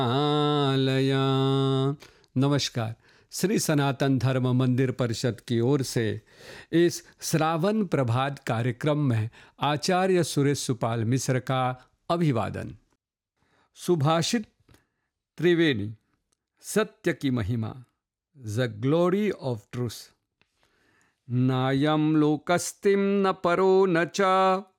आलया। नमस्कार। श्री सनातन धर्म मंदिर परिषद की ओर से इस श्रावण प्रभात कार्यक्रम में आचार्य सुरेश सुपाल मिश्र का अभिवादन। सुभाषित त्रिवेणी, सत्य की महिमा, द ग्लोरी ऑफ ट्रूथ। नायम लोकस्तिम न परो न च